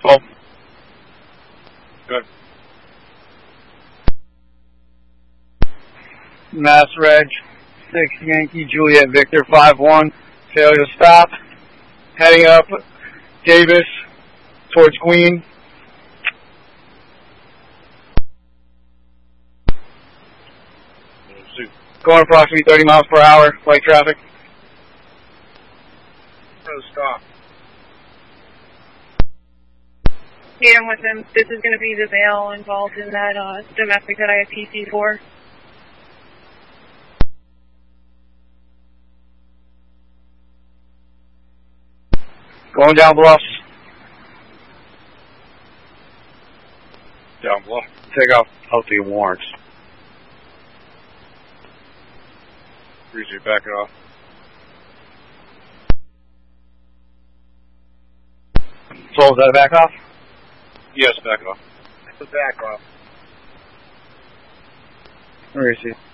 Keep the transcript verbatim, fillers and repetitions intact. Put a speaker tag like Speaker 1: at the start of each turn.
Speaker 1: Oh. Good. Mass Reg, six Yankee Juliet Victor five one, failure to stop, heading up Davis towards Queen. Going approximately thirty miles per hour, light traffic. Stop.
Speaker 2: Yeah, I'm with him. This is going to be the male involved in that uh, domestic that I have P C for.
Speaker 1: Going down bluffs.
Speaker 3: Down bluff.
Speaker 1: Take off out the warrants.
Speaker 3: Appreciate it. Back it off.
Speaker 1: So is that a back off?
Speaker 3: Yes, back it off.
Speaker 1: Back off. Where is he?